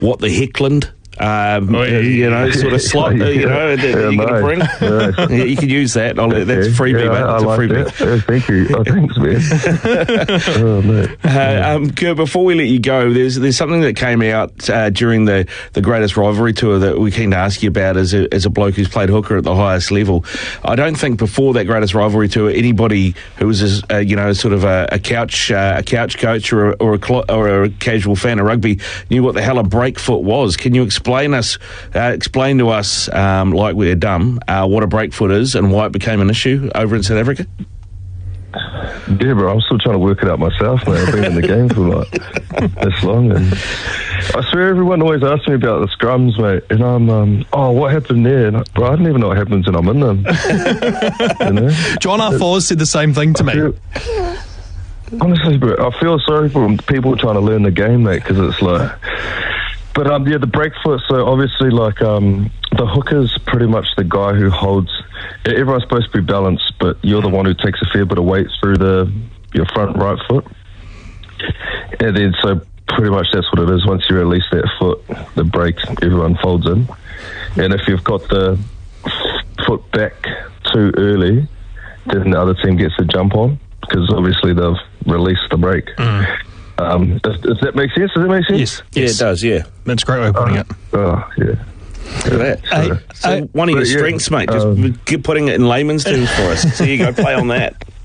what the Heckland sort of slot, that you're going to bring. Yeah, you can use that. That's freebie, mate. That's a freebie. Thank you. Oh, thanks, man. Oh, mate. Kurt, before we let you go, there's something that came out during the Greatest Rivalry Tour that we're keen to ask you about as a bloke who's played hooker at the highest level. I don't think before that Greatest Rivalry Tour anybody who was sort of a couch coach or a casual fan of rugby knew what the hell a breakfoot was. Can you explain to us, like we're dumb, what a breakfoot is and why it became an issue over in South Africa? Yeah, bro, I'm still trying to work it out myself, mate. I've been in the game for like this long, and I swear everyone always asks me about the scrums, mate, and I'm, what happened there? And bro, I don't even know what happens when I'm in them. John R. Fours said the same thing to me. Honestly, bro, I feel sorry for people trying to learn the game, mate, because it's like... But the breakfoot, so obviously like the hooker's pretty much the guy who holds, everyone's supposed to be balanced, but you're the one who takes a fair bit of weight through your front right foot. And then so pretty much that's what it is. Once you release that foot, the break, everyone folds in. And if you've got the foot back too early, then the other team gets a jump on, because obviously they've released the break. Does that make sense? Does that make sense? Yes. Yeah, it does, yeah. That's a great way of putting it. Oh, yeah. Look at that. So one of your strengths, mate, just putting it in layman's terms for us. So you go, play on that.